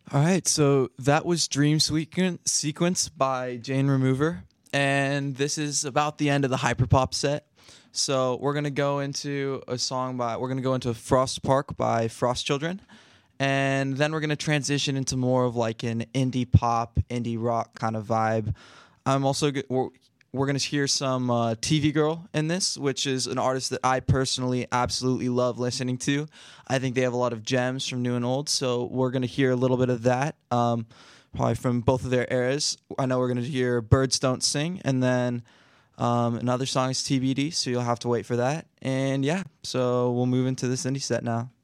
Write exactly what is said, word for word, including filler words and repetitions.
All right, so that was Dream Sequen- Sequence by Jane Remover, and this is about the end of the hyperpop set. So we're gonna go into a song by we're gonna go into Frost Park by Frost Children, and then we're gonna transition into more of like an indie pop, indie rock kind of vibe. I'm also g- we're, we're gonna hear some uh, T V Girl in this, which is an artist that I personally absolutely love listening to. I think they have a lot of gems from new and old, so we're gonna hear a little bit of that, um, probably from both of their eras. I know we're gonna hear Birds Don't Sing, and then um, another song is T B D, so you'll have to wait for that. And yeah, so we'll move into this indie set now.